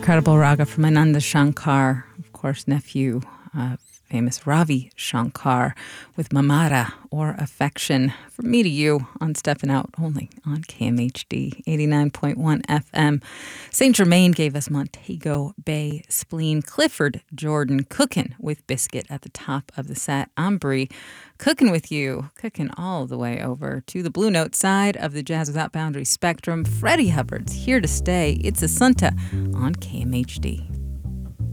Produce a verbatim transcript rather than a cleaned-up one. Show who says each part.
Speaker 1: incredible raga from Ananda Shankar, of course, nephew of famous Ravi Shankar, with Mamata, or Affection. From me to you on Steppin' Out, only on K M H D eighty-nine point one F M. Saint Germain gave us Montego Bay Spleen. Clifford Jordan cooking with Biscuit at the top of the set. I'm Brie, cooking with you, cooking all the way over to the Blue Note side of the Jazz Without Boundaries spectrum. Freddie Hubbard's here to stay. It's Assunta on K M H D.